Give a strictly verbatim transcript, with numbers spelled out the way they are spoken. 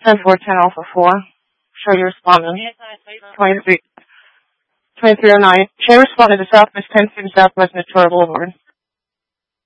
ten four, ten Alpha four. Show you responding. twenty-three, twenty-three oh nine. Show responded to Southwest ten Southwest Natura Boulevard.